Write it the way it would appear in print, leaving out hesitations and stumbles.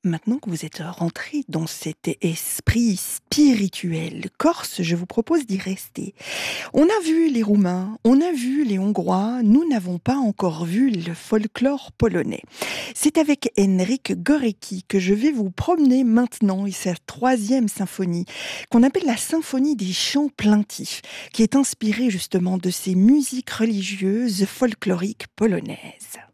Maintenant que vous êtes rentré dans cet esprit spirituel corse, je vous propose d'y rester. On a vu les Roumains, on a vu les Hongrois, nous n'avons pas encore vu le folklore polonais. C'est avec Henryk Górecki que je vais vous promener maintenant et sa troisième symphonie, qu'on appelle la symphonie des chants plaintifs, qui est inspirée justement de ces musiques religieuses folkloriques polonaises.